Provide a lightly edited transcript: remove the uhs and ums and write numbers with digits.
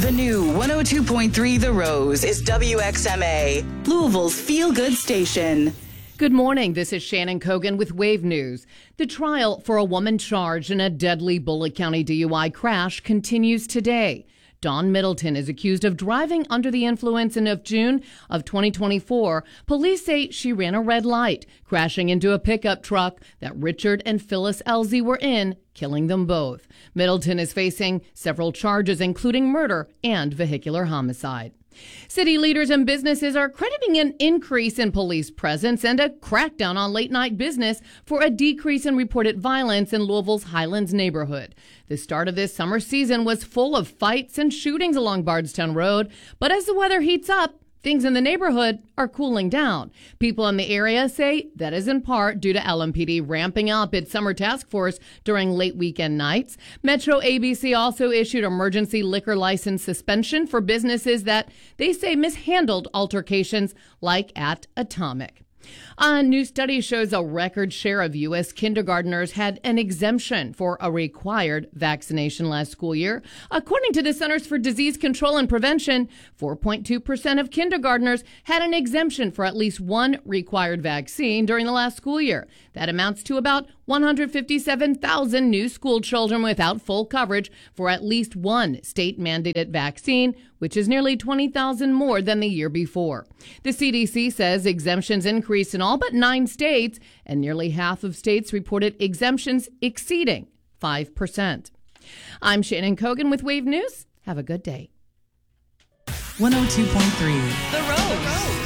The new 102.3 The Rose is WXMA, Louisville's feel-good station. Good morning. This is Shannon Kogan with Wave News. The trial for a woman charged in a deadly Bullitt County DUI crash continues today. Dawn Middleton is accused of driving under the influence in June of 2024. Police say she ran a red light, crashing into a pickup truck that Richard and Phyllis Elsie were in, killing them both. Middleton is facing several charges, including murder and vehicular homicide. City leaders and businesses are crediting an increase in police presence and a crackdown on late-night business for a decrease in reported violence in Louisville's Highlands neighborhood. The start of this summer season was full of fights and shootings along Bardstown Road, but as the weather heats up, things in the neighborhood are cooling down. People in the area say that is in part due to LMPD ramping up its summer task force during late weekend nights. Metro ABC also issued emergency liquor license suspension for businesses that they say mishandled altercations like at Atomic. A new study shows a record share of U.S. kindergartners had an exemption for a required vaccination last school year. According to the Centers for Disease Control and Prevention, 4.2% of kindergartners had an exemption for at least one required vaccine during the last school year. That amounts to about 157,000 new school children without full coverage for at least one state-mandated vaccine, which is nearly 20,000 more than the year before. The CDC says exemptions increased in all but 9 states, and nearly half of states reported exemptions exceeding 5%. I'm Shannon Kogan with Wave News. Have a good day. 102.3 The Rose.